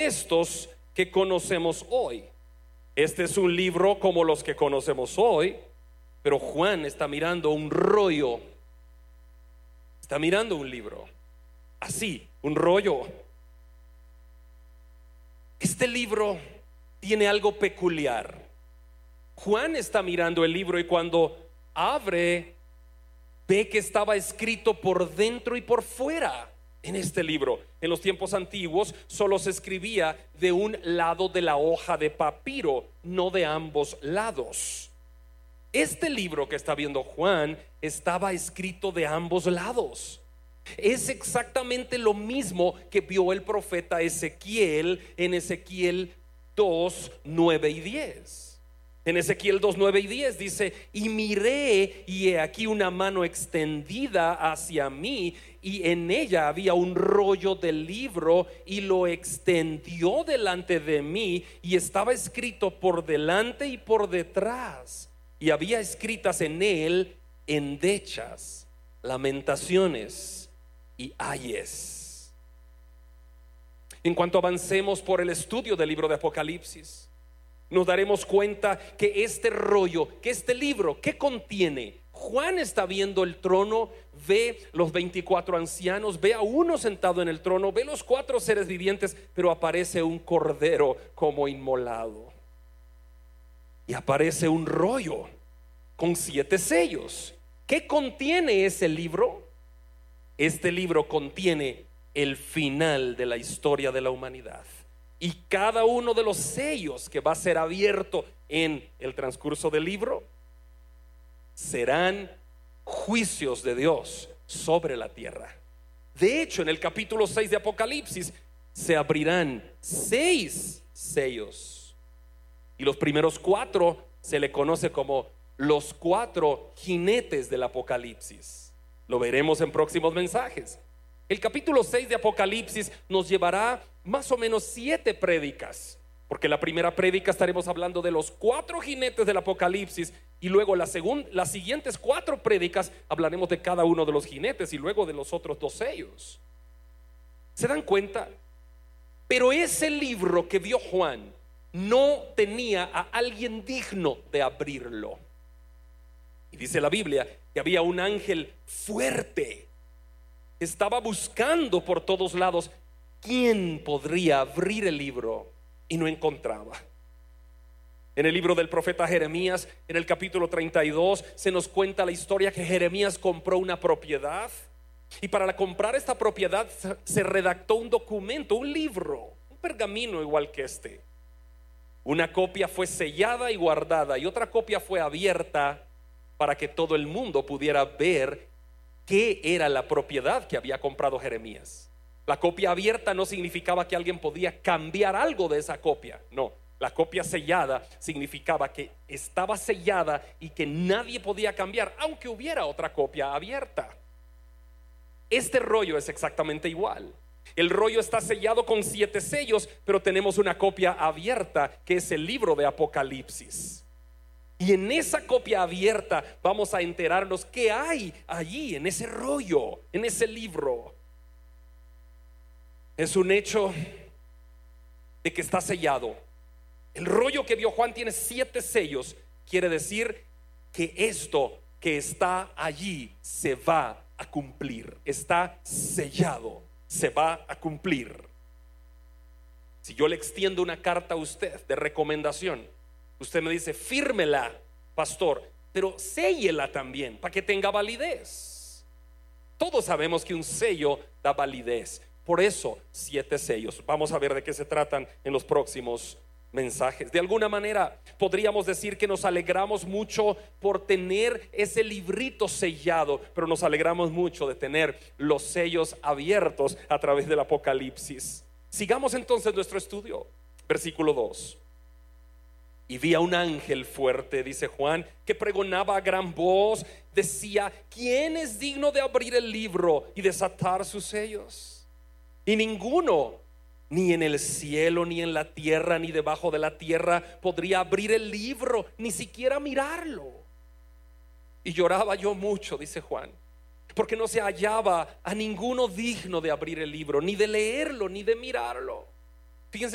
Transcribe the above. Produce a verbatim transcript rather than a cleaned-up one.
estos que conocemos hoy. Este es un libro como los que conocemos hoy, pero Juan está mirando un rollo, está mirando un libro, así, un rollo. Este libro tiene algo peculiar. Juan está mirando el libro y cuando abre, ve que estaba escrito por dentro y por fuera en este libro. En los tiempos antiguos solo se escribía de un lado de la hoja de papiro, no de ambos lados. Este libro que está viendo Juan estaba escrito de ambos lados. Es exactamente lo mismo que vio el profeta Ezequiel en Ezequiel dos, nueve y diez. En Ezequiel dos, nueve y diez dice: y miré, y he aquí una mano extendida hacia mí, y en ella había un rollo del libro, y lo extendió delante de mí, y estaba escrito por delante y por detrás, y había escritas en él endechas, lamentaciones y ayes. En cuanto avancemos por el estudio del libro de Apocalipsis, nos daremos cuenta que este rollo, que este libro, ¿qué contiene? Juan está viendo el trono, ve los veinticuatro ancianos, ve a uno sentado en el trono, ve los cuatro seres vivientes, pero aparece un cordero como inmolado. Y aparece un rollo con siete sellos. ¿Qué contiene ese libro? Este libro contiene el final de la historia de la humanidad. Y cada uno de los sellos que va a ser abierto en el transcurso del libro serán juicios de Dios sobre la tierra. De hecho, en el capítulo seis de Apocalipsis se abrirán seis sellos, y los primeros cuatro se le conoce como los cuatro jinetes del Apocalipsis. Lo veremos en próximos mensajes. El capítulo seis de Apocalipsis nos llevará más o menos siete prédicas, porque la primera prédica estaremos hablando de los cuatro jinetes del Apocalipsis, y luego la segun, las siguientes cuatro prédicas hablaremos de cada uno de los jinetes y luego de los otros dos sellos. ¿Se dan cuenta? Pero ese libro que vio Juan no tenía a alguien digno de abrirlo. Y dice la Biblia que había un ángel fuerte, estaba buscando por todos lados quién podría abrir el libro, y no encontraba. En el libro del profeta Jeremías, en el capítulo treinta y dos, se nos cuenta la historia que Jeremías compró una propiedad, y para comprar esta propiedad se redactó un documento, un libro, un pergamino igual que este. Una copia fue sellada y guardada, y otra copia fue abierta para que todo el mundo pudiera ver qué era la propiedad que había comprado Jeremías. La copia abierta no significaba que alguien podía cambiar algo de esa copia, no. La copia sellada significaba que estaba sellada y que nadie podía cambiar, aunque hubiera otra copia abierta. Este rollo es exactamente igual. El rollo está sellado con siete sellos, pero tenemos una copia abierta que es el libro de Apocalipsis. Y en esa copia abierta vamos a enterarnos qué hay allí, en ese rollo, en ese libro. Es un hecho de que está sellado. El rollo que vio Juan tiene siete sellos. Quiere decir que esto que está allí se va a cumplir. Está sellado, se va a cumplir. Si yo le extiendo una carta a usted de recomendación, usted me dice: fírmela, pastor, pero séllela también para que tenga validez. Todos sabemos que un sello da validez. Por eso, siete sellos. Vamos a ver de qué se tratan en los próximos mensajes. De alguna manera podríamos decir que nos alegramos mucho por tener ese librito sellado, pero nos alegramos mucho de tener los sellos abiertos a través del Apocalipsis. Sigamos entonces nuestro estudio. Versículo dos. Y vi a un ángel fuerte, dice Juan, que pregonaba a gran voz, decía: ¿quién es digno de abrir el libro y desatar sus sellos? Y ninguno, ni en el cielo, ni en la tierra, ni debajo de la tierra, podría abrir el libro, ni siquiera mirarlo. Y lloraba yo mucho, dice Juan, porque no se hallaba a ninguno digno de abrir el libro, ni de leerlo, ni de mirarlo.